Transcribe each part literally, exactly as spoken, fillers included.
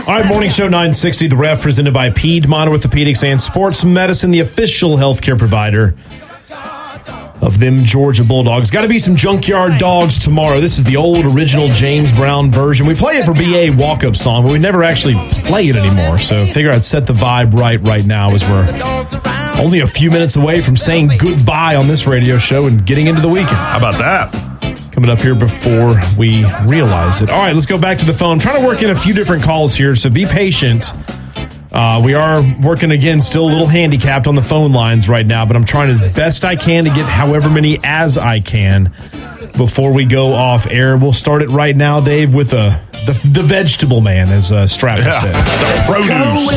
All right, Morning Show nine sixty, The Ref, presented by Piedmont Orthopedics and Sports Medicine, the official healthcare provider of them Georgia Bulldogs. Got to be some junkyard dogs tomorrow. This is the old original James Brown version. We play it for B A walk-up song, but we never actually play it anymore. So figure I'd set the vibe right right now as we're only a few minutes away from saying goodbye on this radio show and getting into the weekend. How about that? Coming up here before we realize it. All right, let's go back to the phone. I'm trying to work in a few different calls here, so be patient. Uh, we are working again, still a little handicapped on the phone lines right now, but I'm trying as best I can to get however many as I can before we go off air. We'll start it right now, Dave, with uh, the the vegetable man, as uh, Stratton yeah, said. The produce.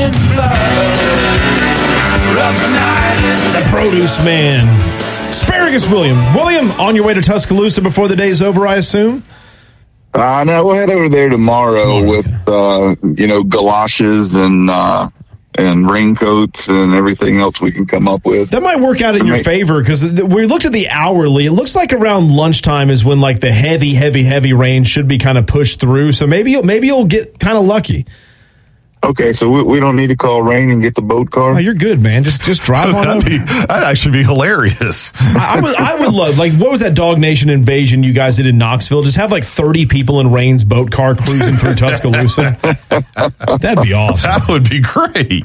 The produce man. Asparagus William. William, on your way to Tuscaloosa before the day's over, I assume? Uh, no, we'll head over there tomorrow, tomorrow with, uh, you know, galoshes and uh, and raincoats and everything else we can come up with. That might work out in your favor, because we looked at the hourly. It looks like around lunchtime is when, like, the heavy, heavy, heavy rain should be kind of pushed through. So maybe you'll, maybe you'll get kind of lucky. Okay, so we, we don't need to call rain and get the boat car? Oh, you're good, man. Just just drive on that'd over. Be, that'd actually be hilarious. I, I, would, I would love, like, what was that Dog Nation invasion you guys did in Knoxville? Just have, like, thirty people in Rain's boat car cruising through Tuscaloosa. That'd be awesome. That would be great.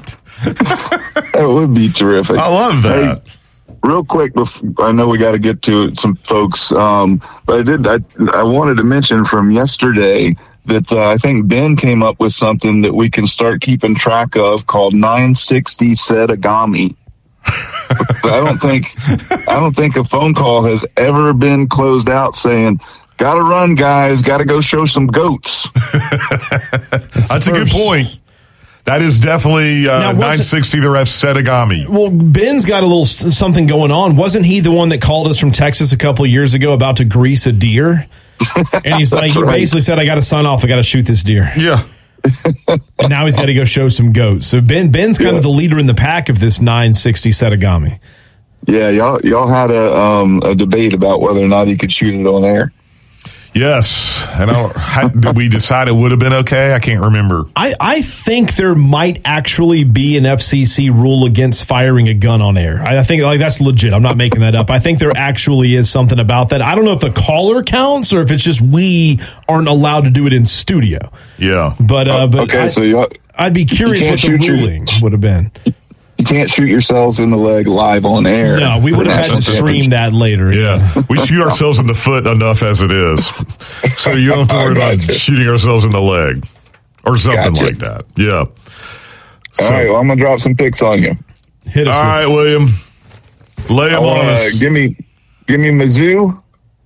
That would be terrific. I love that. Hey, real quick, before, I know we got to get to it, some folks, um, but I did. I, I wanted to mention from yesterday that uh, I think Ben came up with something that we can start keeping track of called nine sixty Setagami. I don't think I don't think a phone call has ever been closed out saying, "Gotta run, guys. Gotta go show some goats." That's, That's a good point. That is definitely uh, nine sixty The Ref Setagami. Well, Ben's got a little something going on. Wasn't he the one that called us from Texas a couple of years ago about to grease a deer? And he's like, he right. basically said, I got to sign off. I got to shoot this deer. Yeah. And now he's got to go show some goats. So Ben Ben's kind yeah. of the leader in the pack of this nine sixty Setagami. Yeah, y'all y'all had a um, a debate about whether or not he could shoot it on air. Yes. And I, did we decide it would have been okay? I can't remember. I, I think there might actually be an F C C rule against firing a gun on air. I, I think like that's legit. I'm not making that up. I think there actually is something about that. I don't know if the caller counts or if it's just we aren't allowed to do it in studio. Yeah. But, uh, but okay, I, so y'all, I'd be curious what the ruling your, would have been. You can't shoot yourselves in the leg live on air. No, we would have had to stream that later. Yeah. yeah. We shoot ourselves in the foot enough as it is. So you don't have to worry about shooting ourselves in the leg or something gotcha. like that. Yeah. So, all right, well, I'm going to drop some picks on you. Hit us all right, William. Lay them on us. Give me, give me Mizzou.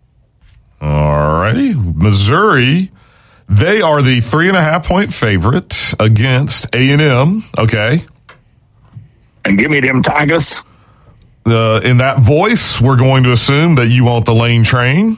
All righty. Missouri, they are the three and a half point favorite against A and M. Okay. And give me them Tigers. Uh, in that voice, we're going to assume that you want the Lane Train.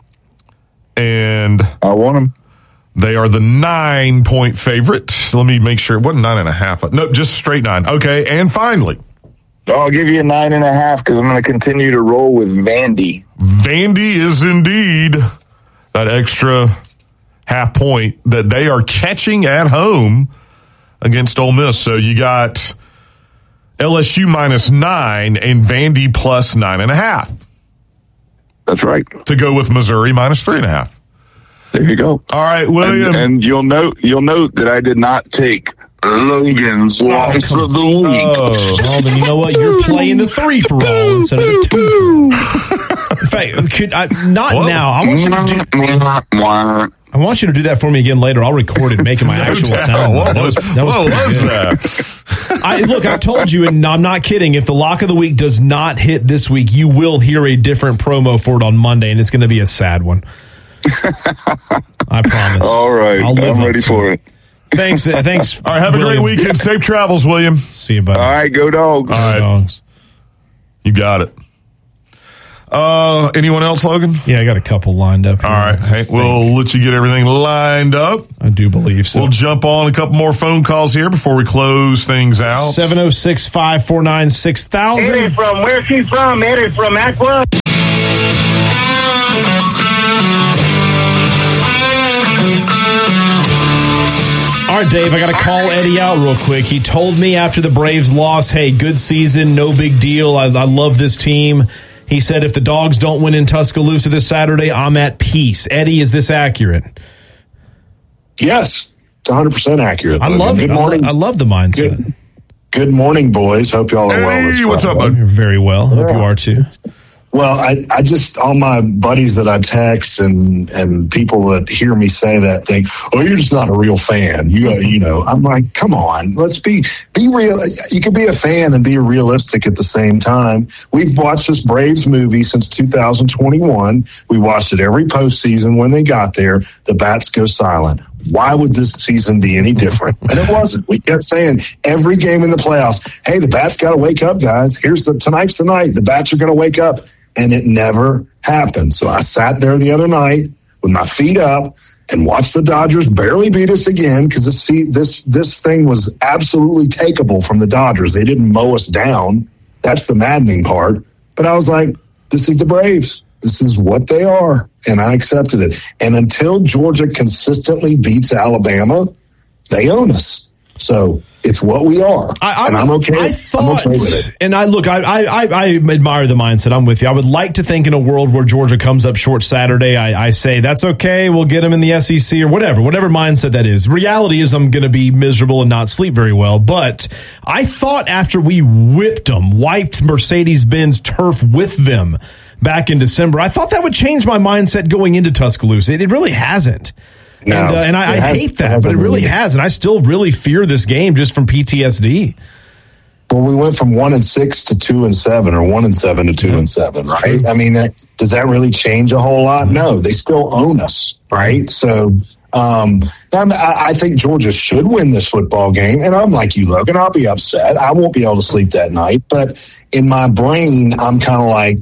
And I want them. They are the nine-point favorite. Let me make sure. It wasn't nine and a half. No, just straight nine. Okay, and finally. I'll give you a nine and a half because I'm going to continue to roll with Vandy. Vandy is indeed that extra half point that they are catching at home against Ole Miss. So you got L S U minus nine and Vandy plus nine and a half. That's right. To go with Missouri minus three and a half. There you go. All right, William. And, and you'll note you'll note that I did not take Logan's Loss oh, of the Week. Oh, well, then you know what? You're playing the three for all instead of the two for all. In fact, could I, not Whoa. now. I want you to do. I want you to do that for me again later. I'll record it, making my no actual doubt. sound. What that was, that was, what was that? I, look, I told you, and I'm not kidding. If the lock of the week does not hit this week, you will hear a different promo for it on Monday, and it's going to be a sad one. I promise. All right. I'll live I'm ready for it. Thanks. Uh, thanks. All right. Have William. a great weekend. Safe travels, William. See you, buddy. All right. Go Dogs. All right. Go Dogs. You got it. Uh, anyone else, Logan? Yeah, I got a couple lined up here. All right. Hey, we'll let you get everything lined up. I do believe so. We'll jump on a couple more phone calls here before we close things out. seven oh six, five four nine, six thousand. Eddie from, where's she from? Eddie from Aqua. All right, Dave, I got to call Eddie out real quick. He told me after the Braves loss, hey, good season, no big deal. I, I love this team. He said if the Dogs don't win in Tuscaloosa this Saturday, I'm at peace. Eddie, is this accurate? Yes, it's one hundred percent accurate. I love good it. Morning. I love the mindset. Good, good morning, boys. Hope y'all are Hey, well. This what's up, Friday. bud? You're very well. Hope you are too. Well, I, I just, all my buddies that I text and, and people that hear me say that think, oh, you're just not a real fan. You, uh, you know, I'm like, come on, let's be, be real. You can be a fan and be realistic at the same time. We've watched this Braves movie since two thousand twenty-one. We watched it every postseason. When they got there, the bats go silent. Why would this season be any different? And it wasn't. We kept saying every game in the playoffs, hey, the bats got to wake up, guys. Here's the, tonight's the night. The bats are going to wake up. And it never happened. So I sat there the other night with my feet up and watched the Dodgers barely beat us again because this, this, this thing was absolutely takeable from the Dodgers. They didn't mow us down. That's the maddening part. But I was like, this is the Braves. This is what they are. And I accepted it. And until Georgia consistently beats Alabama, they own us. So it's what we are, I, and I'm okay. I thought, I'm okay with it. And I look, I, I I admire the mindset. I'm with you. I would like to think in a world where Georgia comes up short Saturday, I, I say that's okay. We'll get them in the S E C or whatever, whatever mindset that is. Reality is, I'm going to be miserable and not sleep very well. But I thought after we whipped them, wiped Mercedes-Benz turf with them back in December, I thought that would change my mindset going into Tuscaloosa. It, it really hasn't. No, and uh, and I, I has, hate that, but it really has. And I still really fear this game just from P T S D. Well, we went from one and six to two and seven, or one and seven to two yeah, and seven, right? True. I mean, that, does that really change a whole lot? No, they still own us, right? So um, I, I think Georgia should win this football game. And I'm like you, Logan, I'll be upset. I won't be able to sleep that night. But in my brain, I'm kind of like,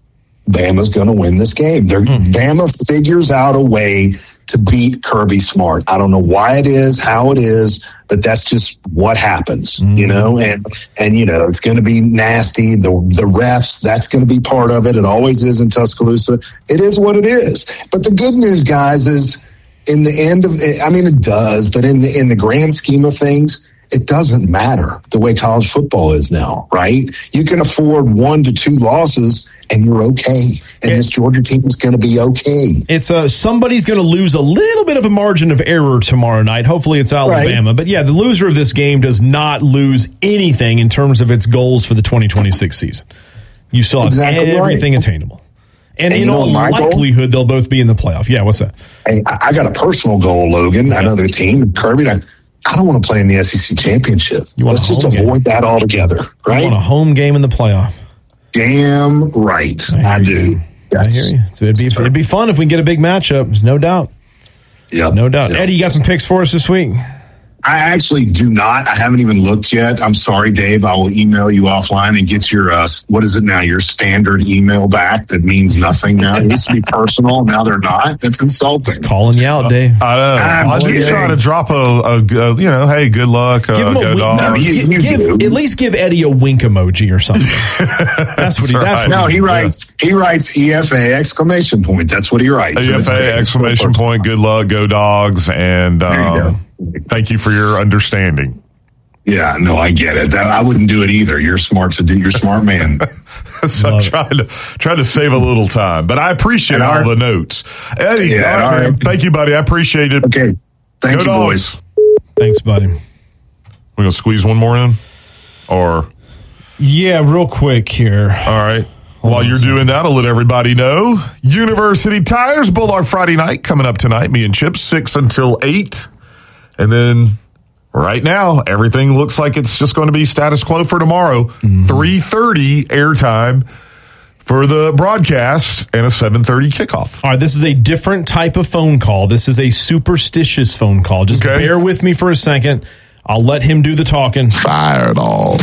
Bama's going to win this game. They're, mm-hmm. Bama figures out a way to beat Kirby Smart. I don't know why it is, how it is, but that's just what happens, mm-hmm. you know, and, and, you know, it's going to be nasty. The, the refs, that's going to be part of it. It always is in Tuscaloosa. It is what it is. But the good news, guys, is in the end of it, I mean, it does, but in the, in the grand scheme of things, it doesn't matter the way college football is now, right? You can afford one to two losses and you're okay. And this Georgia team is going to be okay. It's a, somebody's going to lose a little bit of a margin of error tomorrow night. Hopefully it's Alabama. Right. But yeah, the loser of this game does not lose anything in terms of its goals for the twenty twenty-six season. You still have exactly everything right. attainable. And, and in all likelihood, goal? They'll both be in the playoff. Yeah, what's that? Hey, I got a personal goal, Logan. Yeah. I know the team, Kirby, I, I don't want to play in the S E C championship. Let's just avoid game. that altogether, right? You want a home game in the playoff. Damn right, I, I do. Yes. I hear you. So it'd be yes, it'd be fun if we can get a big matchup. No doubt. Yeah, no doubt. Yep. Eddie, you got some picks for us this week? I actually do not. I haven't even looked yet. I'm sorry, Dave. I will email you offline and get your, uh, what is it now, your standard email back that means nothing now. It used to be personal. Now they're not. It's insulting. It's calling you out, Dave. I know. I was just trying to drop a, a, a, you know, hey, good luck. Uh, give him a go wink, Dogs. No, you, you give, at least give Eddie a wink emoji or something. That's what he, that's right. what No, he, he writes, yeah. he writes E F A exclamation point. That's what he writes. E F A exclamation point. Good luck. Go Dogs. And, um, thank you for your understanding. Yeah, no, I get it. That, I wouldn't do it either. You're smart to do. You're a smart man. So I'm trying to try to save a little time, but I appreciate all the notes. Eddie, yeah, all right, man. Thank you, buddy. I appreciate it. Okay, thank Go you, Dogs. boys. Thanks, buddy. We're gonna squeeze one more in, or yeah, real quick here. All right. Hold While you're doing that, I'll let everybody know. University Tires Bulldog Friday night coming up tonight. Me and Chip six until eight. And then right now, everything looks like it's just going to be status quo for tomorrow. Mm-hmm. three thirty airtime for the broadcast and a seven thirty kickoff. All right, this is a different type of phone call. This is a superstitious phone call. Just okay. bear with me for a second. I'll let him do the talking. Fireball.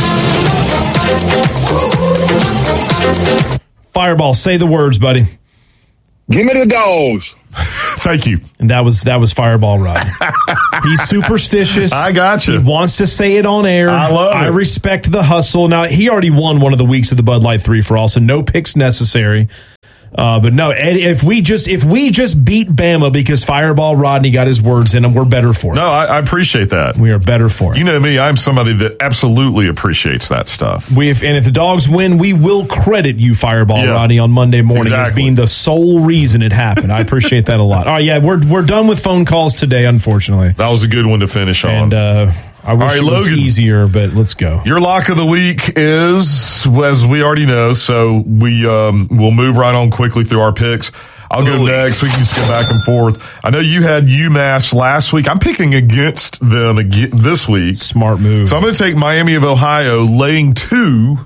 Fireball, say the words, buddy. Give me the Dogs. Thank you. And that was that was Fireball Rod. He's superstitious. I got you. He wants to say it on air. I love it. I respect the hustle. Now, he already won one of the weeks of the Bud Light three for all, so no picks necessary. Uh, but no, Ed, if we just if we just beat Bama because Fireball Rodney got his words in, and we're better for it. No, I, I appreciate that. We are better for it. You know me, I'm somebody that absolutely appreciates that stuff. We if, and if the Dogs win, we will credit you, Fireball Yeah, Rodney, on Monday morning exactly. as being the sole reason it happened. I appreciate that a lot. All right, yeah, we're we're done with phone calls today, unfortunately. That was a good one to finish on. And uh, I wish right, it was Logan. easier, but let's go. Your lock of the week is, as we already know, so we um, we'll move right on quickly through our picks. I'll go Ooh. next. We can just go back and forth. I know you had UMass last week. I'm picking against them again this week. Smart move. So I'm going to take Miami of Ohio laying two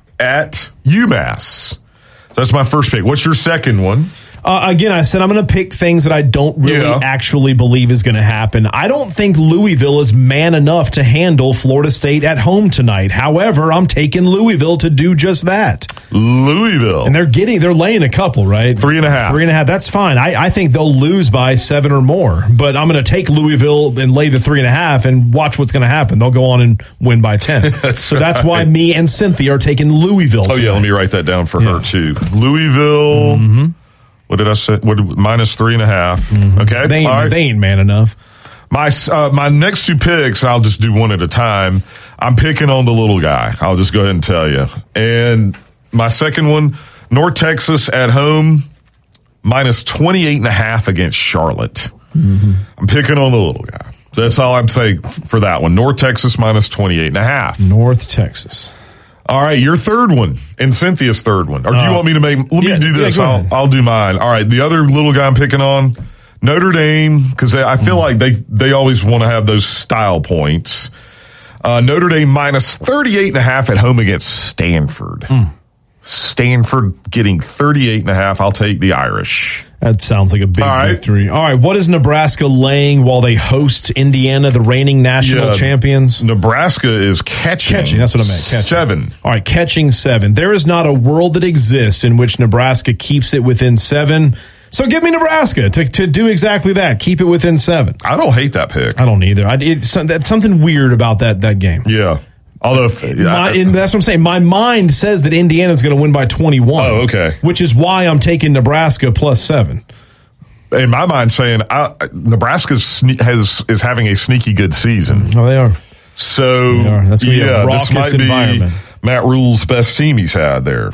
at UMass. So that's my first pick. What's your second one? Uh, again, I said I'm going to pick things that I don't really Yeah. actually believe is going to happen. I don't think Louisville is man enough to handle Florida State at home tonight. However, I'm taking Louisville to do just that. Louisville. And they're getting, they're laying a couple, right? Three and a half. Three and a half. That's fine. I, I think they'll lose by seven or more. But I'm going to take Louisville and lay the three and a half and watch what's going to happen. They'll go on and win by ten. That's so that's right. why me and Cynthia are taking Louisville. Oh, yeah. tonight. Let me write that down for Yeah. her, too. Louisville. Mm-hmm. What did I say? What, minus three and a half. Mm-hmm. Okay. They ain't, All right. they ain't man enough. My uh, my next two picks, I'll just do one at a time. I'm picking on the little guy. I'll just go ahead and tell you. And my second one, North Texas at home, minus twenty-eight and a half against Charlotte. Mm-hmm. I'm picking on the little guy. So that's all I'm saying for that one. North Texas minus twenty-eight and a half. North Texas. All right, your third one and Cynthia's third one. Or do you Uh, want me to make? Let yeah, me do yeah, this. go I'll ahead. I'll do mine. All right, the other little guy I'm picking on, Notre Dame, because I feel like they they always want to have those style points. Uh, Notre Dame minus thirty-eight and a half at home against Stanford. Mm. Stanford getting thirty-eight and a half. I'll take the Irish. That sounds like a big All right. victory. All right, what is Nebraska laying while they host Indiana, the reigning national Yeah. champions? Nebraska is catching. Catching, that's what I meant. Catching. Seven. All right, catching seven. There is not a world that exists in which Nebraska keeps it within seven. So give me Nebraska to, to do exactly that. Keep it within seven. I don't hate that pick. I don't either. I, it's that's something weird about that that game. Yeah. Although, if, My, and that's what I'm saying. My mind says that Indiana's going to win by twenty-one. Oh, okay. Which is why I'm taking Nebraska plus seven. in my mind, saying uh, Nebraska has is having a sneaky good season. Oh, they are. So They are. That's gonna be a yeah, this raucous might be environment. Matt Rule's best team he's had there.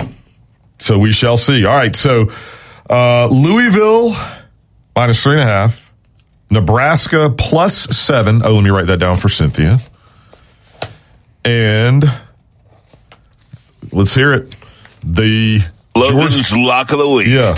So we shall see. All right, so uh, Louisville minus three and a half, Nebraska plus seven. Oh, let me write that down for Cynthia. And let's hear it. The Logan's Georgia, lock of the week. yeah,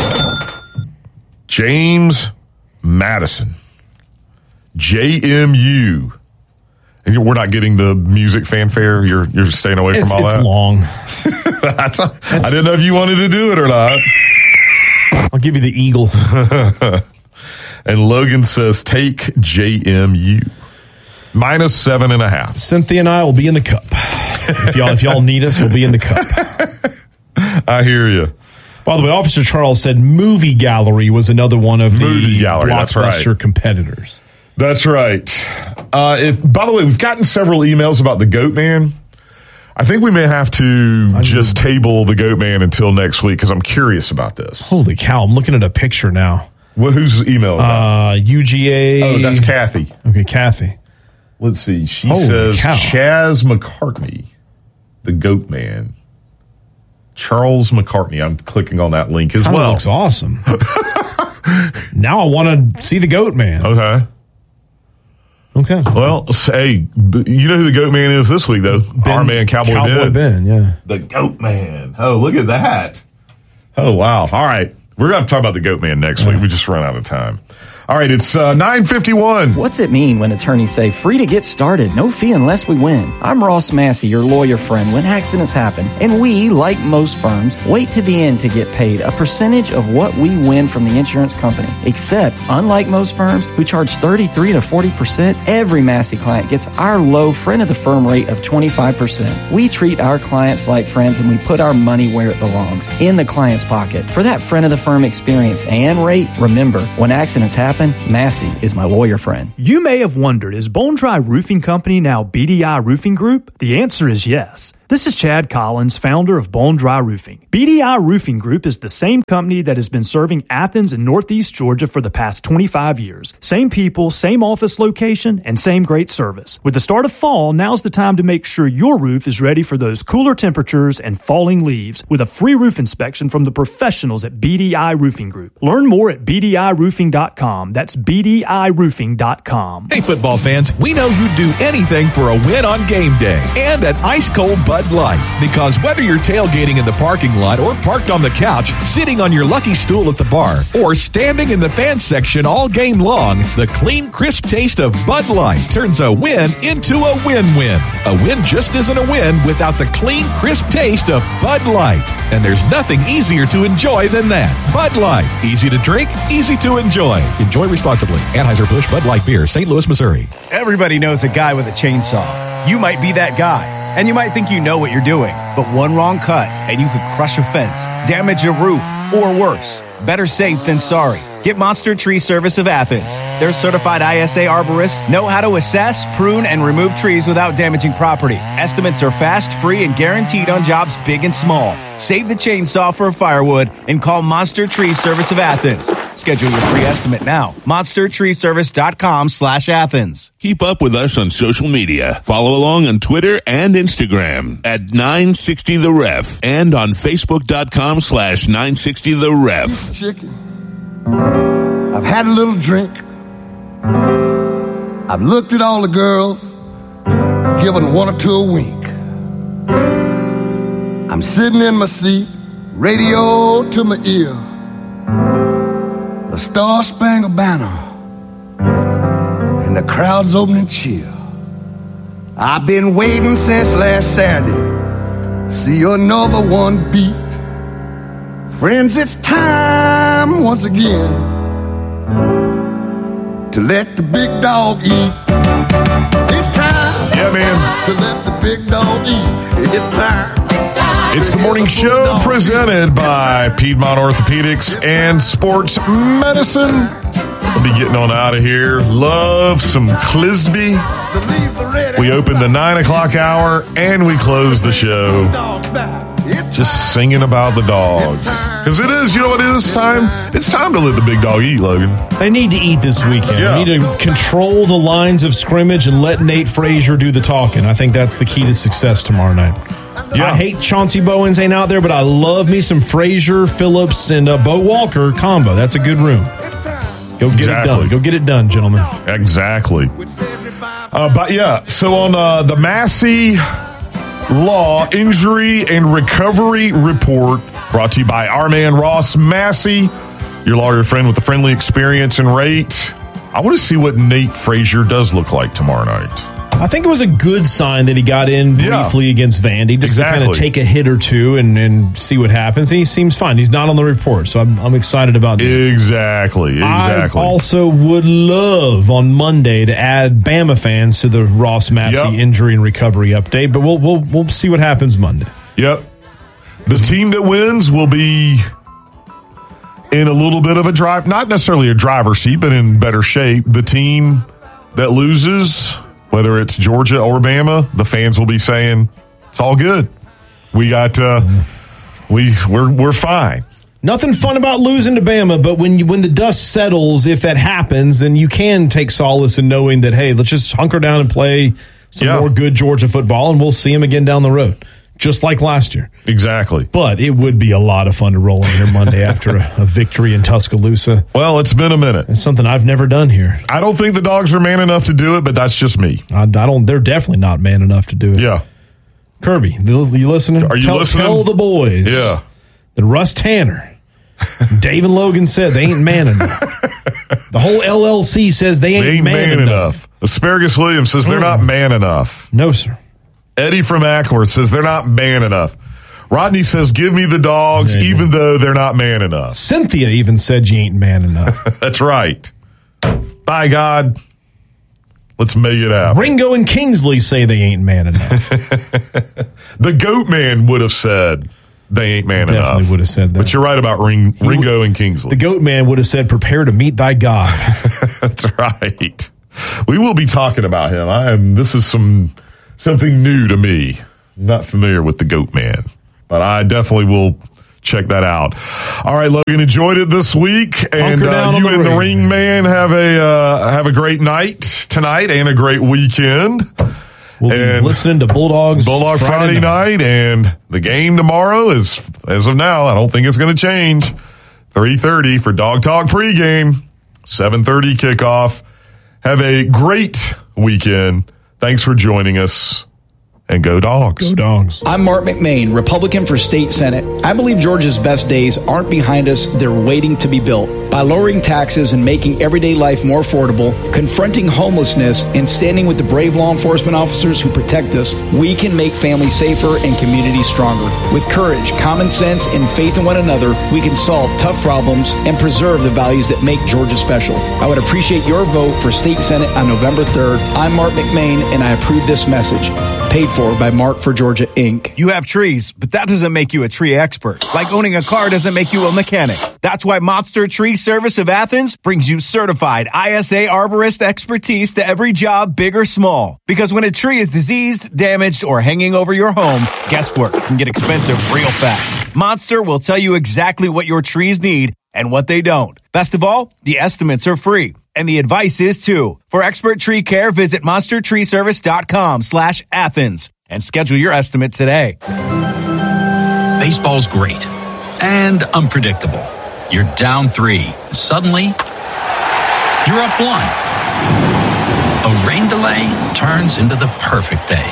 James Madison, J M U. And we're not getting the music fanfare. You're you're staying away It's, from all it's that. long. That's a, I didn't know if you wanted to do it or not. I'll give you the eagle. And Logan says take J M U minus seven and a half. Cynthia and I will be in the cup. If y'all if y'all need us, we'll be in the cup. I hear you. By the way, Officer Charles said Movie Gallery was another one of Movie the Gallery, that's right. Blockbuster competitors. That's right. Uh, if by the way, we've gotten several emails about the Goat Man. I think we may have to just table the Goat Man until next week because I'm curious about this. Holy cow! I'm looking at a picture now. Well, whose email is that? Uh, U G A. Oh, that's Kathy. Okay, Kathy. Let's see. She Holy says cow. Chaz McCartney, the Goat Man. Charles McCartney. I'm clicking on that link as Kinda well. looks awesome. Now I want to see the Goat Man. Okay. Okay. Well, hey, b- you know who the Goat Man is this week, though? Our man, Cowboy, Cowboy Ben. Ben. Yeah. The Goat Man. Oh, look at that. Oh, wow. All right. We're going to talk about the Goat Man next week. We just run out of time. All right. It's uh, nine fifty-one. What's it mean when attorneys say free to get started, no fee unless we win? I'm Ross Massey, your lawyer friend when accidents happen. And we, like most firms, wait to the end to get paid a percentage of what we win from the insurance company. Except, unlike most firms who charge thirty-three to forty percent, every Massey client gets our low friend of the firm rate of twenty-five percent. We treat our clients like friends and we put our money where it belongs, in the client's pocket. For that friend of the firm experience and rate, remember, when accidents happen, Massey is my lawyer friend. You may have wondered, is Bone Dry Roofing Company now B D I Roofing Group? The answer is yes. This is Chad Collins, founder of Bone Dry Roofing. B D I Roofing Group is the same company that has been serving Athens and Northeast Georgia for the past twenty-five years. Same people, same office location, and same great service. With the start of fall, now's the time to make sure your roof is ready for those cooler temperatures and falling leaves with a free roof inspection from the professionals at B D I Roofing Group. Learn more at B D I roofing dot com. That's B D I roofing dot com. Hey, football fans, we know you'd do anything for a win on game day and an ice-cold Bud Light. Because whether you're tailgating in the parking lot or parked on the couch, sitting on your lucky stool at the bar, or standing in the fan section all game long, the clean, crisp taste of Bud Light turns a win into a win-win. A win just isn't a win without the clean, crisp taste of Bud Light. And there's nothing easier to enjoy than that. Bud Light. Easy to drink, easy to enjoy. Enjoy responsibly. Anheuser-Busch Bud Light Beer, Saint Louis, Missouri. Everybody knows a guy with a chainsaw. You might be that guy. And you might think you know what you're doing, but one wrong cut and you could crush a fence, damage a roof, or worse. Better safe than sorry. Get Monster Tree Service of Athens. Their certified I S A arborists know how to assess, prune, and remove trees without damaging property. Estimates are fast, free, and guaranteed on jobs big and small. Save the chainsaw for firewood and call Monster Tree Service of Athens. Schedule your free estimate now. monster tree service dot com slash Athens. Keep up with us on social media. Follow along on Twitter and Instagram at nine sixty the ref and on facebook dot com slash nine sixty the ref. Chicken. I've had a little drink. I've looked at all the girls, given one or two a wink. I'm sitting in my seat, radio to my ear, the Star-Spangled Banner, and the crowd's opening cheer. I've been waiting since last Saturday, see another one beat. Friends, it's time once again to let the big dog eat. It's time. Yeah, man. To let the big dog eat. It's time. It's time. It's the morning show presented by Piedmont Orthopedics and Sports Medicine. We'll be getting on out of here. Love some Clisby. We open the nine o'clock hour and we close the show just singing about the dogs. Because it is, you know what it is? Time. It's time to let the big dog eat, Logan. They need to eat this weekend. Yeah. They need to control the lines of scrimmage and let Nate Frazier do the talking. I think that's the key to success tomorrow night. Yeah. I hate Chauncey Bowens ain't out there, but I love me some Frazier, Phillips, and uh, Bo Walker combo. That's a good room. Go get Exactly. it done. Go get it done, gentlemen. Exactly. Uh, but yeah, so on uh, the Massey Law Injury and Recovery Report, brought to you by our man Ross Massey, your lawyer friend with a friendly experience and rate. I want to see what Nate Frazier does look like tomorrow night. I think it was a good sign that he got in briefly yeah. against Vandy, just exactly. to kind of take a hit or two and, and see what happens. And he seems fine. He's not on the report, so I'm, I'm excited about that. Exactly, exactly. I also would love on Monday to add Bama fans to the Ross Massey yep. injury and recovery update, but we'll we'll we'll see what happens Monday. Yep. The team that wins will be in a little bit of a drive, not necessarily a driver's seat, but in better shape. The team that loses, whether it's Georgia or Bama, the fans will be saying, it's all good. We got, uh, we, we're, we're fine. Nothing fun about losing to Bama, but when you, when the dust settles, if that happens, then you can take solace in knowing that, hey, let's just hunker down and play some yeah. more good Georgia football, and we'll see them again down the road, just like last year. Exactly. But it would be a lot of fun to roll in here Monday after a, a victory in Tuscaloosa. Well, it's been a minute. It's something I've never done here. I don't think the Dogs are man enough to do it, but that's just me. I, I don't. They're definitely not man enough to do it. Yeah. Kirby, you listening? Are you tell, listening? Tell the boys. Yeah. That Russ Tanner, Dave and Logan said they ain't man enough. The whole L L C says they ain't, they ain't man, man enough. enough. Asparagus Williams says they're mm. not man enough. No, sir. Eddie from Ackworth says they're not man enough. Rodney says, give me the Dogs, yeah, even yeah. though they're not man enough. Cynthia even said you ain't man enough. That's right. By God, let's make it happen. Ringo and Kingsley say they ain't man enough. The Goat Man would have said they ain't man Definitely enough. Definitely would have said that. But you're right about Ring, Ringo and Kingsley. The Goat Man would have said, prepare to meet thy God. That's right. We will be talking about him. I am. This is some something new to me. not familiar with the Goat Man, but I definitely will check that out. All right, Logan, enjoyed it this week, and uh, you and the Ring Man have a uh, have a great night tonight and a great weekend. We'll and be listening to Bulldogs Bulldog Friday, Friday night. night, and the game tomorrow is, as of now, I don't think it's going to change. three thirty for Dog Talk pregame, seven thirty kickoff. Have a great weekend. Thanks for joining us. And go Dogs. Go Dogs. I'm Mark McMain, Republican for State Senate. I believe Georgia's best days aren't behind us, they're waiting to be built. By lowering taxes and making everyday life more affordable, confronting homelessness, and standing with the brave law enforcement officers who protect us, we can make families safer and communities stronger. With courage, common sense, and faith in one another, we can solve tough problems and preserve the values that make Georgia special. I would appreciate your vote for State Senate on November third. I'm Mark McMain, and I approve this message. Paid for by Mark for Georgia, Incorporated. You have trees, but that doesn't make you a tree expert. Like owning a car doesn't make you a mechanic. That's why Monster Tree Service of Athens brings you certified I S A arborist expertise to every job, big or small. Because when a tree is diseased, damaged, or hanging over your home, guesswork can get expensive real fast. Monster will tell you exactly what your trees need and what they don't. Best of all, the estimates are free. And the advice is too. For expert tree care, visit monster tree service dot com slash Athens and schedule your estimate today. Baseball's great and unpredictable. You're down three. Suddenly, you're up one. A rain delay turns into the perfect day.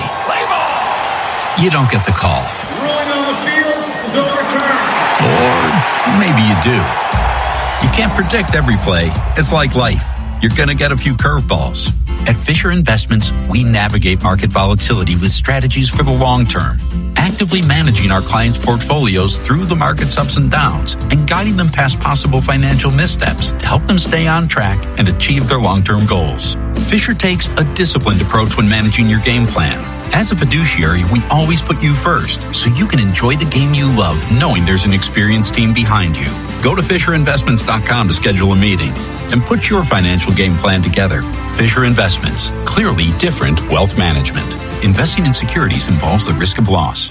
You don't get the call. Rolling on the field is overturned. Or maybe you do. You can't predict every play. It's like life. You're going to get a few curveballs. At Fisher Investments, we navigate market volatility with strategies for the long term, actively managing our clients' portfolios through the market's ups and downs and guiding them past possible financial missteps to help them stay on track and achieve their long-term goals. Fisher takes a disciplined approach when managing your game plan. As a fiduciary, we always put you first, so you can enjoy the game you love knowing there's an experienced team behind you. Go to fisher investments dot com to schedule a meeting and put your financial game plan together. Fisher Investments, clearly different wealth management. Investing in securities involves the risk of loss.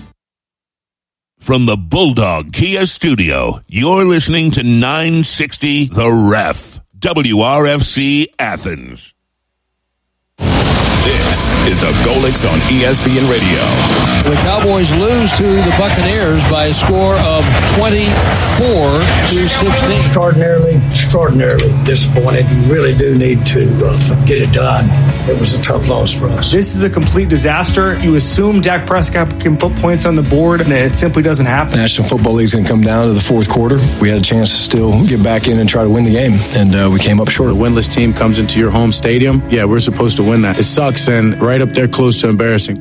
From the Bulldog Kia Studio, you're listening to nine sixty The Ref, W R F C Athens. This is the Golix on E S P N Radio. The Cowboys lose to the Buccaneers by a score of twenty-four to sixteen. Extraordinarily, extraordinarily disappointed. You really do need to uh, get it done. It was a tough loss for us. This is a complete disaster. You assume Dak Prescott can put points on the board, and it simply doesn't happen. National Football League's going to come down to the fourth quarter. We had a chance to still get back in and try to win the game, and uh, we came up short. A winless team comes into your home stadium. Yeah, we're supposed to win that. It sucks, and right up there close to embarrassing.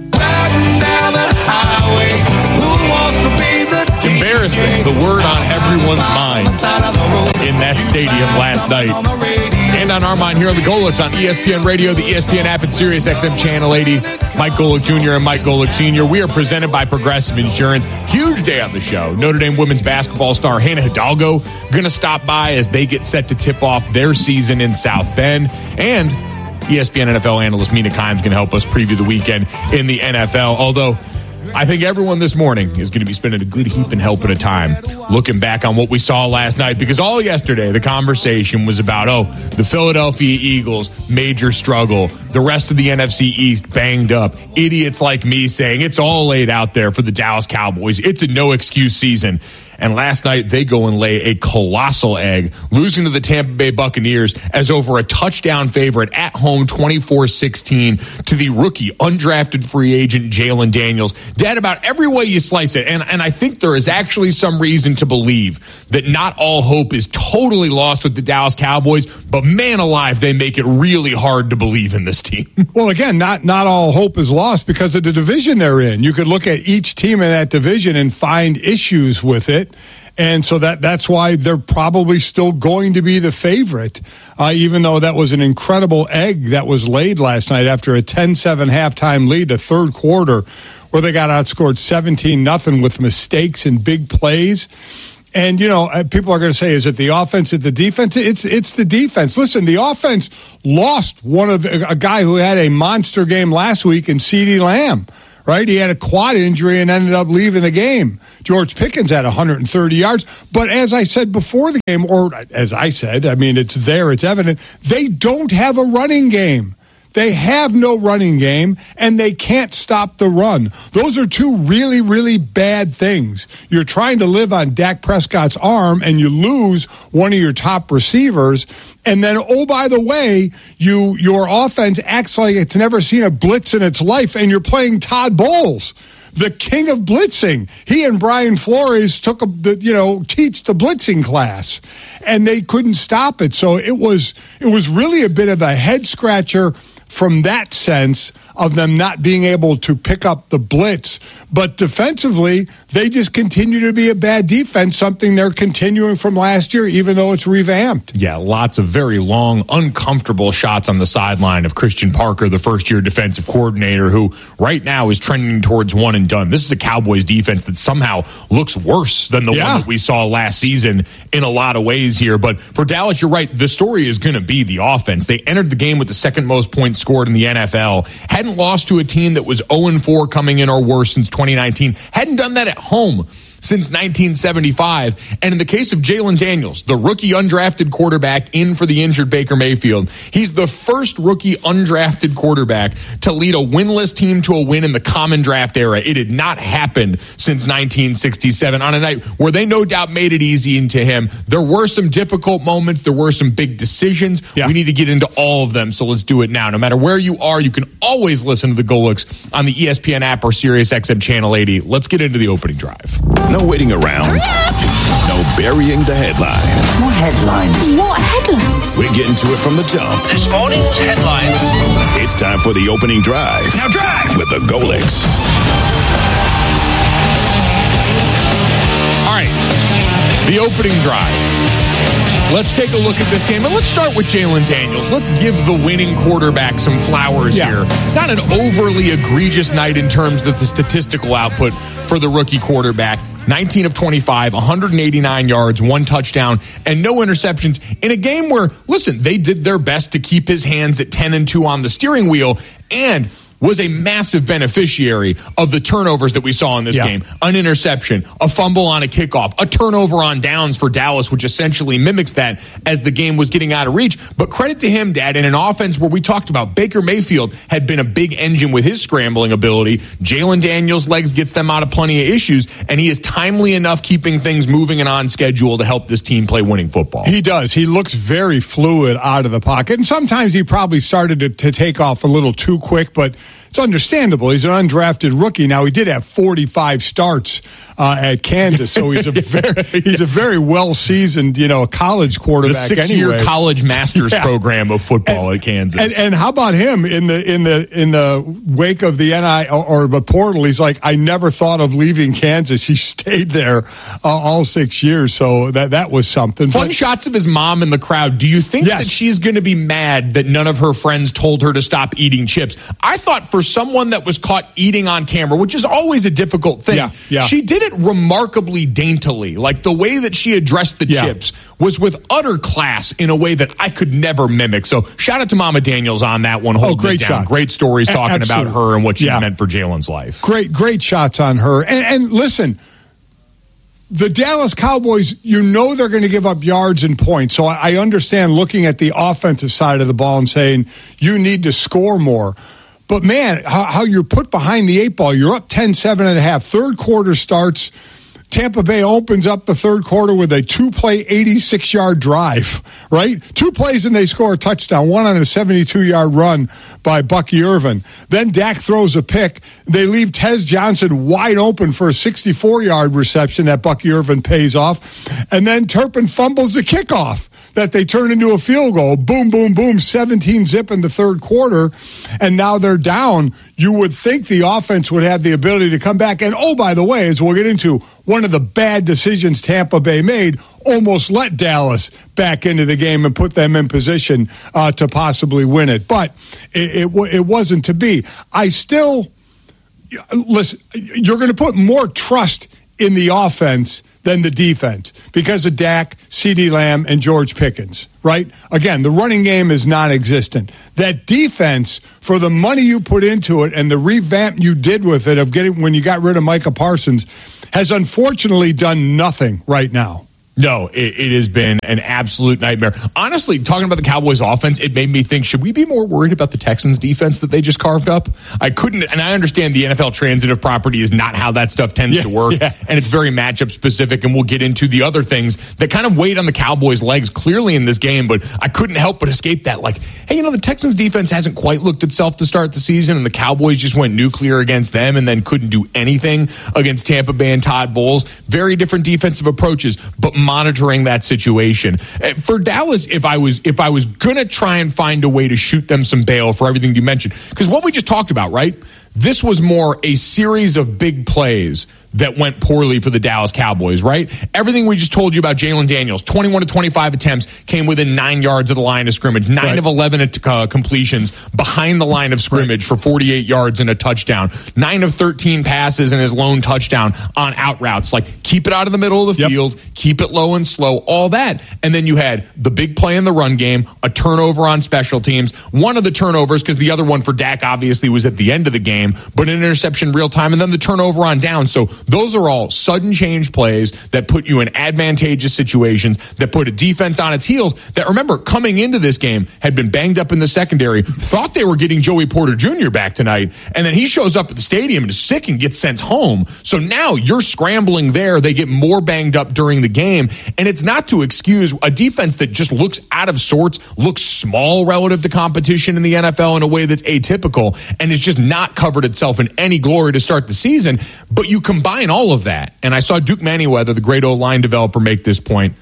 Embarrassing, the word on everyone's mind in that stadium last night. And on our mind here on the Golix on E S P N Radio, the E S P N app, and Sirius X M Channel eighty. Mike Golick Junior and Mike Golick Senior We are presented by Progressive Insurance. Huge day on the show. Notre Dame women's basketball star Hannah Hidalgo going to stop by as they get set to tip off their season in South Bend. And E S P N N F L analyst Mina Kimes going to help us preview the weekend in the N F L. Although I think everyone this morning is going to be spending a good heap and help at a time looking back on what we saw last night, because all yesterday the conversation was about, oh, the Philadelphia Eagles, major struggle, the rest of the N F C East banged up, idiots like me saying it's all laid out there for the Dallas Cowboys. It's a no-excuse season. And last night, they go and lay a colossal egg, losing to the Tampa Bay Buccaneers as over a touchdown favorite at home, twenty-four sixteen, to the rookie, undrafted free agent Jalen Daniels. Dad, about every way you slice it, and, and I think there is actually some reason to believe that not all hope is totally lost with the Dallas Cowboys, but man alive, they make it really hard to believe in this team. Well, again, not, not all hope is lost because of the division they're in. You could look at each team in that division and find issues with it. And so that that's why they're probably still going to be the favorite, uh, even though that was an incredible egg that was laid last night after a ten seven halftime lead, a third quarter, where they got outscored seventeen nothing with mistakes and big plays. And, you know, people are going to say, is it the offense, is it the defense? It's it's the defense. Listen, the offense lost one of a guy who had a monster game last week in CeeDee Lamb. right? He had a quad injury and ended up leaving the game. George Pickens had one hundred thirty yards. But as I said before the game, or as I said, I mean, it's there, it's evident, they don't have a running game. They have no running game, and they can't stop the run. Those are two really, really bad things. You're trying to live on Dak Prescott's arm, and you lose one of your top receivers. And then, oh, by the way, you your offense acts like it's never seen a blitz in its life, and you're playing Todd Bowles, the king of blitzing. He and Brian Flores took a, you know, teach the blitzing class, and they couldn't stop it. So it was it was really a bit of a head scratcher from that sense of them not being able to pick up the blitz. But defensively, they just continue to be a bad defense, something they're continuing from last year, even though it's revamped. Yeah, lots of very long, uncomfortable shots on the sideline of Christian Parker, the first-year defensive coordinator, who right now is trending towards one and done. This is a Cowboys defense that somehow looks worse than the yeah. one that we saw last season in a lot of ways here. But for Dallas, you're right. The story is going to be the offense. They entered the game with the second most points scored in the N F L. Hadn't lost to a team that was oh and four coming in or worse since twenty nineteen. Hadn't done that at home since nineteen seventy-five. And in the case of Jalen Daniels, the rookie undrafted quarterback in for the injured Baker Mayfield, he's the first rookie undrafted quarterback to lead a winless team to a win in the common draft era. It had not happened since nineteen sixty-seven on a night where they no doubt made it easy into him. There were some difficult moments. There were some big decisions. Yeah. We need to get into all of them, so let's do it now. No matter where you are, you can always listen to the Golics on the E S P N app or Sirius X M Channel eighty. Let's get into the opening drive. No waiting around. No burying the headline. More headlines. What headlines? We're getting to it from the jump. This morning's headlines. It's time for the opening drive. Now drive! With the Golics. All right. The opening drive. Let's take a look at this game, and let's start with Jalen Daniels. Let's give the winning quarterback some flowers yeah. here. Not an overly egregious night in terms of the statistical output for the rookie quarterback. nineteen of twenty-five, one hundred eighty-nine yards, one touchdown, and no interceptions in a game where, listen, they did their best to keep his hands at ten and two on the steering wheel and was a massive beneficiary of the turnovers that we saw in this yeah. game. An interception, a fumble on a kickoff, a turnover on downs for Dallas, which essentially mimics that as the game was getting out of reach. But credit to him, Dad, in an offense where we talked about Baker Mayfield had been a big engine with his scrambling ability. Jalen Daniels' legs gets them out of plenty of issues, and he is timely enough keeping things moving and on schedule to help this team play winning football. He does. He looks very fluid out of the pocket, and sometimes he probably started to, to take off a little too quick, but it's understandable. He's an undrafted rookie. Now, he did have forty-five starts uh, at Kansas, so he's a very he's a very well seasoned, you know, college quarterback. The six-year anyway. college master's yeah. program of football and, at Kansas. And, and how about him in the in the in the wake of the N I or, or the portal? He's like, I never thought of leaving Kansas. He stayed there uh, all six years, so that that was something. Fun but, shots of his mom in the crowd. Do you think yes. that she's going to be mad that none of her friends told her to stop eating chips? I thought for someone that was caught eating on camera, which is always a difficult thing, yeah, yeah. she did it remarkably daintily. Like the way that she addressed the yeah. chips was with utter class in a way that I could never mimic. So shout out to Mama Daniels on that one. Holding oh, great it down. Shot. Great stories talking Absolutely. about her and what she's yeah. meant for Jalen's life. Great, great shots on her. And, and listen, the Dallas Cowboys, you know they're going to give up yards and points. So I understand looking at the offensive side of the ball and saying you need to score more. But, man, how, how you're put behind the eight ball, you're up ten seven and a half. Third quarter starts. Tampa Bay opens up the third quarter with a two-play, eighty-six-yard drive, right? Two plays and they score a touchdown, one on a seventy-two-yard run by Bucky Irvin. Then Dak throws a pick. They leave Tez Johnson wide open for a sixty-four-yard reception that Bucky Irvin pays off. And then Turpin fumbles the kickoff that they turn into a field goal. Boom, boom, boom, seventeen zip in the third quarter, and now they're down. You would think the offense would have the ability to come back. And, oh, by the way, as we'll get into, one of the bad decisions Tampa Bay made almost let Dallas back into the game and put them in position uh, to possibly win it. But it, it, it wasn't to be. I still, listen, you're going to put more trust in the offense than the defense because of Dak, CeeDee Lamb, and George Pickens, right? Again, the running game is non-existent. That defense, for the money you put into it and the revamp you did with it of getting when you got rid of Micah Parsons, has unfortunately done nothing right now. No, it, it has been an absolute nightmare. Honestly, talking about the Cowboys offense, it made me think, should we be more worried about the Texans defense that they just carved up? I couldn't, and I understand the N F L transitive property is not how that stuff tends yeah, to work, yeah. and it's very matchup specific, and we'll get into the other things that kind of weighed on the Cowboys' legs clearly in this game, but I couldn't help but escape that. Like, hey, you know, the Texans defense hasn't quite looked itself to start the season, and the Cowboys just went nuclear against them and then couldn't do anything against Tampa Bay and Todd Bowles. Very different defensive approaches, but monitoring that situation. For Dallas, if I was if I was going to try and find a way to shoot them some bail for everything you mentioned, because what we just talked about, right? This was more a series of big plays that went poorly for the Dallas Cowboys, right? Everything we just told you about Jalen Daniels, twenty-one to twenty-five attempts, came within nine yards of the line of scrimmage, nine right. of eleven uh, completions behind the line of scrimmage right. for forty-eight yards and a touchdown, nine of thirteen passes and his lone touchdown on out routes. Like, keep it out of the middle of the yep. field, keep it low and slow, all that. And then you had the big play in the run game, a turnover on special teams, one of the turnovers, because the other one for Dak obviously was at the end of the game, but an interception real time, and then the turnover on down. So those are all sudden change plays that put you in advantageous situations, that put a defense on its heels that, remember, coming into this game had been banged up in the secondary, thought they were getting Joey Porter Junior back tonight, and then he shows up at the stadium and is sick and gets sent home. So now you're scrambling there. They get more banged up during the game, and it's not to excuse a defense that just looks out of sorts, looks small relative to competition in the N F L in a way that's atypical, and is just not covered itself in any glory to start the season. But you combine all of that, and I saw Duke Manyweather, the great O-line developer, make this point.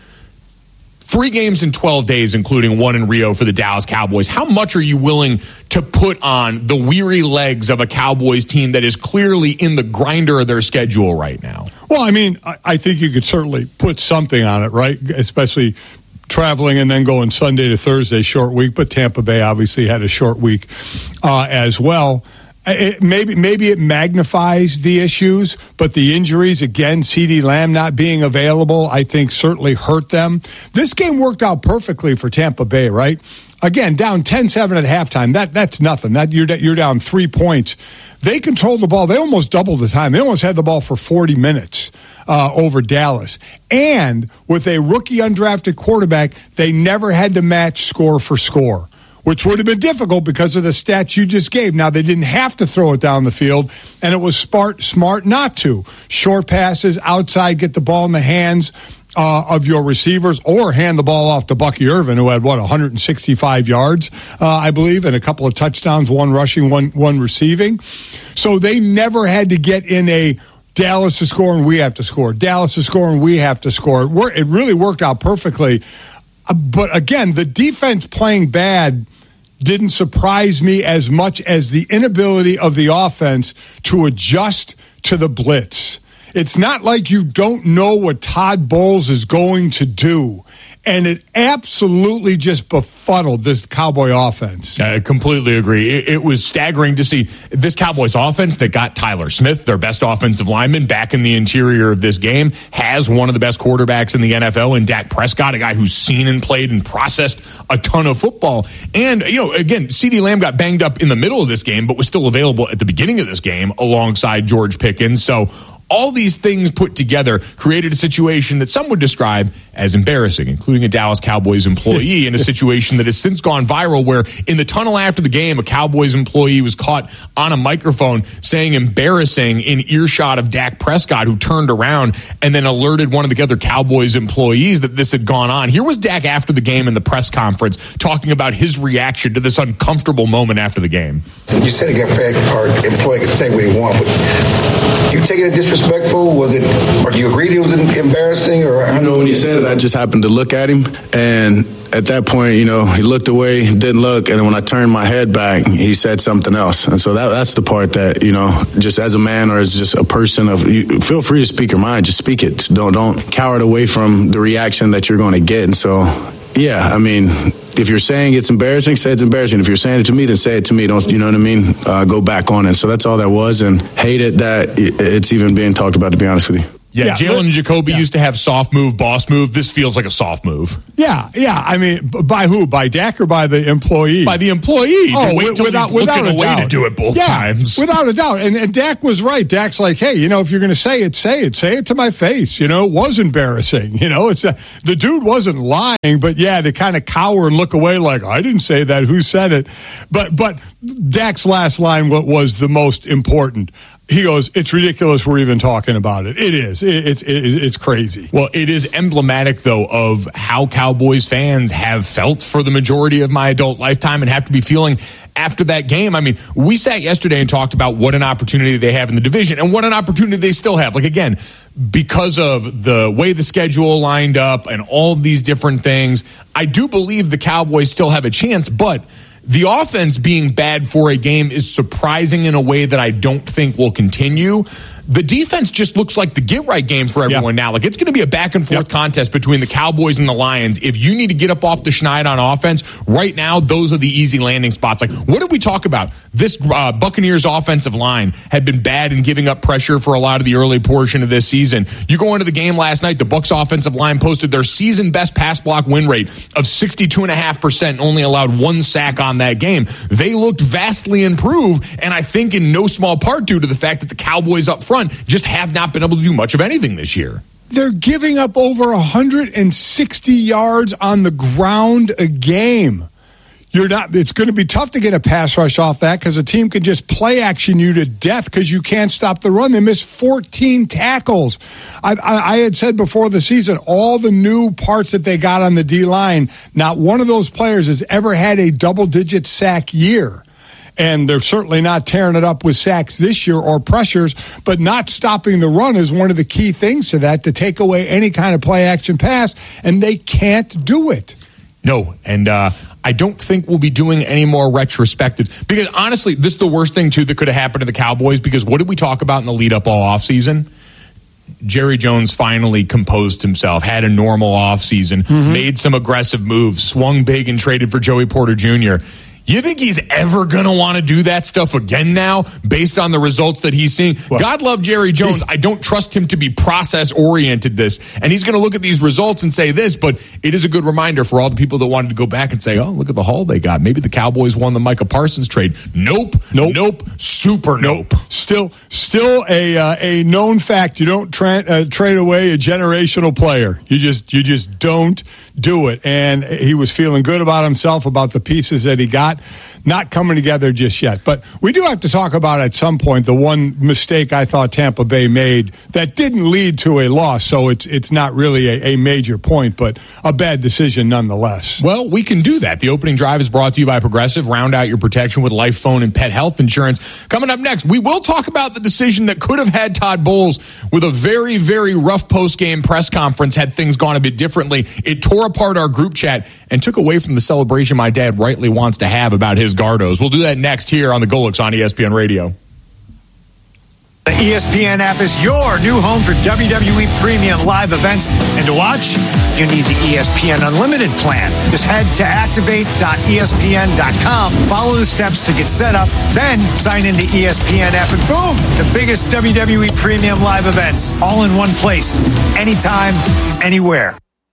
Three games in twelve days, including one in Rio for the Dallas Cowboys. How much are you willing to put on the weary legs of a Cowboys team that is clearly in the grinder of their schedule right now? Well, I mean, I think you could certainly put something on it, right? Especially traveling and then going Sunday to Thursday, short week. But Tampa Bay obviously had a short week uh, as well. It, maybe maybe it magnifies the issues, but the injuries, again, CeeDee Lamb not being available, I think certainly hurt them. This game worked out perfectly for Tampa Bay, right? Again, down ten seven at halftime. That that's nothing. That you're you're down three points. They controlled the ball. They almost doubled the time. They almost had the ball for forty minutes uh, over Dallas. And with a rookie undrafted quarterback, they never had to match score for score, which would have been difficult because of the stats you just gave. Now, they didn't have to throw it down the field, and it was smart, smart not to. Short passes, outside, get the ball in the hands uh, of your receivers, or hand the ball off to Bucky Irvin, who had, what, one hundred sixty-five yards, uh, I believe, and a couple of touchdowns, one rushing, one, one receiving. So they never had to get in a Dallas is scoring, we have to score. Dallas is scoring, we have to score. It really worked out perfectly. But again, the defense playing bad didn't surprise me as much as the inability of the offense to adjust to the blitz. It's not like you don't know what Todd Bowles is going to do. And it absolutely just befuddled this Cowboy offense. I completely agree. It, it was staggering to see this Cowboys offense that got Tyler Smith, their best offensive lineman, back in the interior of this game, has one of the best quarterbacks in the N F L in Dak Prescott, a guy who's seen and played and processed a ton of football. And, you know, again, CeeDee Lamb got banged up in the middle of this game, but was still available at the beginning of this game alongside George Pickens. So all these things put together created a situation that some would describe as embarrassing, including a Dallas Cowboys employee in a situation that has since gone viral where in the tunnel after the game, a Cowboys employee was caught on a microphone saying embarrassing in earshot of Dak Prescott, who turned around and then alerted one of the other Cowboys employees that this had gone on. Here was Dak after the game in the press conference talking about his reaction to this uncomfortable moment after the game. You said our employee could say what he wanted, but you taking it disrespectful? Was it, or do you agree it was embarrassing? Or you know, when he said it, I just happened to look at him, and at that point, you know, he looked away, didn't look, and then when I turned my head back, he said something else. And so that, that's the part that, you know, just as a man or as just a person of, you feel free to speak your mind, just speak it. Don't don't cower it away from the reaction that you're going to get. And so, yeah, I mean, if you're saying it's embarrassing, say it's embarrassing. If you're saying it to me, then say it to me. Don't, you know what I mean? Uh, go back on it. So that's all that was, and hate it that it's even being talked about, to be honest with you. Yeah, Yeah, Jalen and Jacoby yeah. used to have soft move, boss move. This feels like a soft move. Yeah, yeah. I mean, b- by who? By Dak or by the employee? By the employee. Oh, to wait wi- till without, he's looking without a away doubt. to do it both yeah, times. Without a doubt. And, and Dak was right. Dak's like, hey, you know, if you're going to say it, say it. Say it to my face. You know, it was embarrassing. You know, it's a, the dude wasn't lying, but yeah, to kind of cower and look away like, I didn't say that. Who said it? But, but Dak's last line what was the most important. He goes, it's ridiculous we're even talking about it. It is. It, it's it, it's crazy. Well, it is emblematic, though, of how Cowboys fans have felt for the majority of my adult lifetime and have to be feeling after that game. I mean, we sat yesterday and talked about what an opportunity they have in the division and what an opportunity they still have. Like, again, because of the way the schedule lined up and all of these different things, I do believe the Cowboys still have a chance, but the offense being bad for a game is surprising in a way that I don't think will continue. The defense just looks like the get-right game for everyone Yep. now. Like, it's going to be a back-and-forth Yep. contest between the Cowboys and the Lions. If you need to get up off the schneid on offense, right now, those are the easy landing spots. Like, what did we talk about? This uh, Buccaneers offensive line had been bad in giving up pressure for a lot of the early portion of this season. You go into the game last night, the Bucs offensive line posted their season-best pass block win rate of sixty-two point five percent and only allowed one sack on that game. They looked vastly improved, and I think in no small part due to the fact that the Cowboys up front just have not been able to do much of anything this year. They're giving up over one hundred sixty yards on the ground a game. You're not. It's going to be tough to get a pass rush off that because a team can just play action you to death because you can't stop the run. They missed fourteen tackles. I, I, I had said before the season, all the new parts that they got on the D line, not one of those players has ever had a double-digit sack year. And they're certainly not tearing it up with sacks this year or pressures, but not stopping the run is one of the key things to that, to take away any kind of play action pass, and they can't do it. No, and uh, I don't think we'll be doing any more retrospective. Because honestly, this is the worst thing, too, that could have happened to the Cowboys, because what did we talk about in the lead-up all offseason? Jerry Jones finally composed himself, had a normal offseason, mm-hmm. made some aggressive moves, swung big and traded for Joey Porter Junior You think he's ever going to want to do that stuff again now based on the results that he's seeing? Well, God love Jerry Jones. I don't trust him to be process-oriented this. And he's going to look at these results and say this, but it is a good reminder for all the people that wanted to go back and say, oh, look at the haul they got. Maybe the Cowboys won the Micah Parsons trade. Nope. Nope. Nope. Super nope. nope. Still still a uh, a known fact. You don't tra- uh, trade away a generational player. You just you just don't do it. And he was feeling good about himself, about the pieces that he got. Not coming together just yet. But we do have to talk about at some point the one mistake I thought Tampa Bay made that didn't lead to a loss. So it's it's not really a, a major point, but a bad decision nonetheless. Well, we can do that. The opening drive is brought to you by Progressive. Round out your protection with life, phone, and pet health insurance. Coming up next, we will talk about the decision that could have had Todd Bowles with a very, very rough post-game press conference had things gone a bit differently. It tore apart our group chat and took away from the celebration my dad rightly wants to have about his Gardos. We'll do that next here on the Golix on E S P N Radio. The E S P N app is your new home for W W E premium live events. And to watch, you need the E S P N Unlimited plan. Just head to activate dot E S P N dot com, follow the steps to get set up, then sign into E S P N app, and boom, the biggest W W E premium live events, all in one place, anytime, anywhere.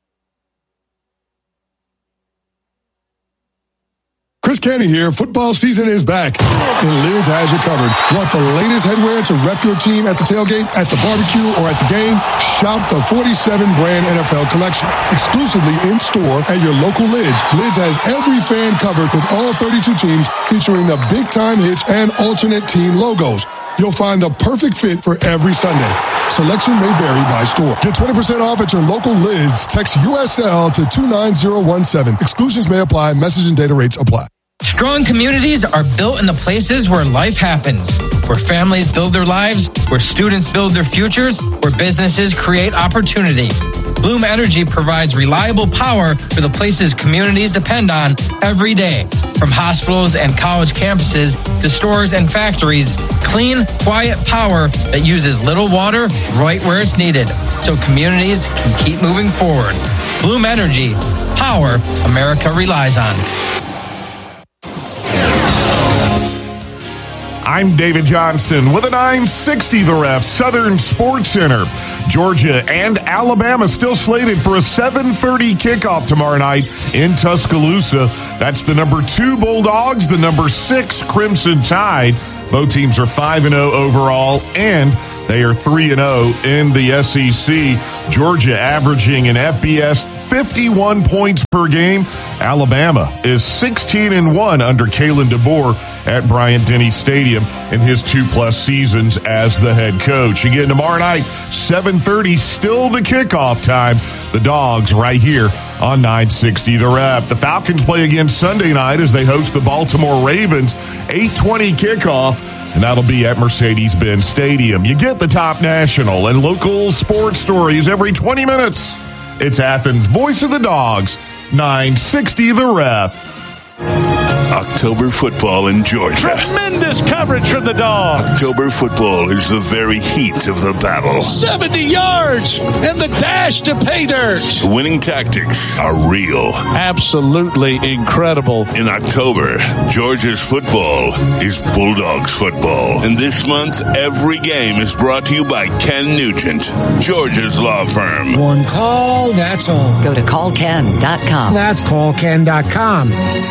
Chris Canty here. Football season is back, and Lids has you covered. Want the latest headwear to rep your team at the tailgate, at the barbecue, or at the game? Shop the forty-seven brand N F L collection, exclusively in store at your local Lids. Lids has every fan covered with all thirty-two teams, featuring the big-time hits and alternate team logos. You'll find the perfect fit for every Sunday. Selection may vary by store. Get twenty percent off at your local Lids. Text U S L to two nine zero one seven. Exclusions may apply. Message and data rates apply. Strong communities are built in the places where life happens, where families build their lives, where students build their futures, where businesses create opportunity. Bloom Energy provides reliable power for the places communities depend on every day. From hospitals and college campuses to stores and factories, clean, quiet power that uses little water right where it's needed, so communities can keep moving forward. Bloom Energy, power America relies on. I'm David Johnston with a nine sixty The Ref Southern Sports Center. Georgia and Alabama still slated for a seven thirty kickoff tomorrow night in Tuscaloosa. That's the number two Bulldogs, the number six Crimson Tide. Both teams are five and oh overall, and they are three and oh in the S E C. Georgia averaging an F B S fifty-one points per game. Alabama is sixteen and one under Kalen DeBoer at Bryant-Denny Stadium in his two-plus seasons as the head coach. Again, tomorrow night, seven thirty, still the kickoff time. The Dogs right here on nine sixty The Ref. The Falcons play again Sunday night as they host the Baltimore Ravens. eight twenty kickoff, and that'll be at Mercedes-Benz Stadium. You get the top national and local sports stories every twenty minutes. It's Athens' Voice of the Dogs, nine sixty The Ref. October football in Georgia. Tremendous coverage from the Dogs. October football is the very heat of the battle. seventy yards and the dash to pay dirt. The winning tactics are real. Absolutely incredible. In October, Georgia's football is Bulldogs football. And this month, every game is brought to you by Ken Nugent, Georgia's law firm. One call, that's all. Go to call ken dot com. That's call ken dot com.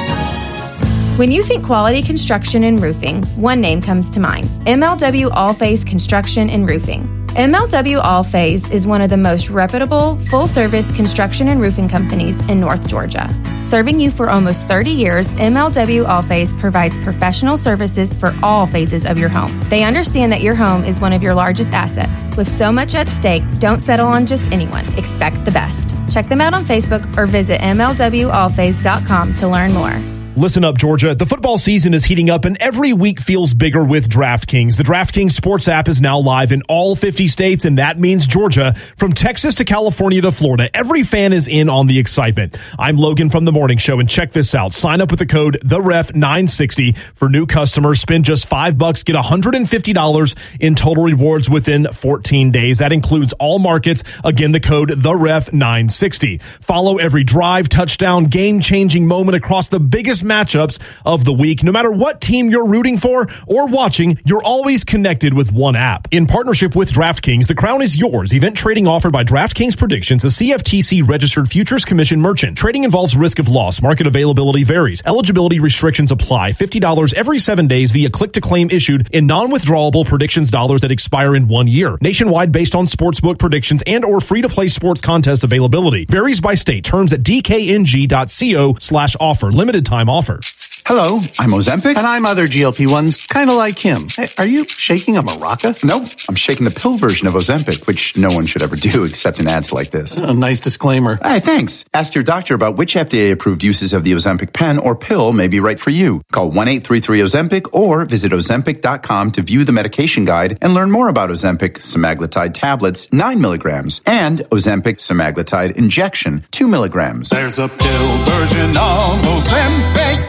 When you think quality construction and roofing, one name comes to mind: M L W All-Phase Construction and Roofing. M L W All-Phase is one of the most reputable, full-service construction and roofing companies in North Georgia. Serving you for almost thirty years, M L W All-Phase provides professional services for all phases of your home. They understand that your home is one of your largest assets. With so much at stake, don't settle on just anyone. Expect the best. Check them out on Facebook or visit M L W all phase dot com to learn more. Listen up, Georgia. The football season is heating up, and every week feels bigger with DraftKings. The DraftKings Sports app is now live in all fifty states, and that means Georgia. From Texas to California to Florida, every fan is in on the excitement. I'm Logan from The Morning Show, and check this out. Sign up with the code the ref nine sixty for new customers. Spend just five bucks, get one hundred fifty dollars in total rewards within fourteen days. That includes all markets. Again, the code the ref nine sixty. Follow every drive, touchdown, game-changing moment across the biggest matchups of the week. No matter what team you're rooting for or watching, you're always connected with one app. In partnership with DraftKings, the crown is yours. Event trading offered by DraftKings Predictions, a C F T C-registered futures commission merchant. Trading involves risk of loss. Market availability varies. Eligibility restrictions apply. fifty dollars every seven days via click-to-claim issued in non-withdrawable predictions dollars that expire in one year. Nationwide based on sportsbook predictions and or free-to-play sports contest availability. Varies by state. Terms at d k n g dot co slash offer. Limited time offer. Hello, I'm Ozempic. And I'm other G L P ones, kind of like him. Hey, are you shaking a maraca? No, I'm shaking the pill version of Ozempic, which no one should ever do except in ads like this. A nice disclaimer. Hey, thanks. Ask your doctor about which F D A-approved uses of the Ozempic pen or pill may be right for you. Call one eight three three Ozempic or visit ozempic dot com to view the medication guide and learn more about Ozempic semaglutide tablets, nine milligrams, and Ozempic semaglutide injection, two milligrams. There's a pill version of Ozempic.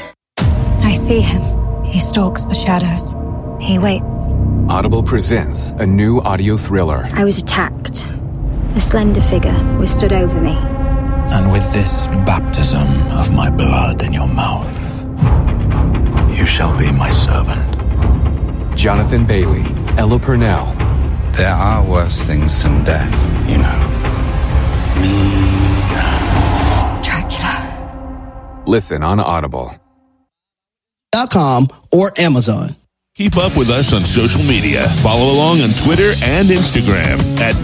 I see him. He stalks the shadows. He waits. Audible presents a new audio thriller. I was attacked. A slender figure was stood over me. And with this baptism of my blood in your mouth, you shall be my servant. Jonathan Bailey, Ella Purnell. There are worse things than death, you know. Me. Dracula. Listen on Audible. Dot com or Amazon. Keep up with us on social media. Follow along on Twitter and Instagram at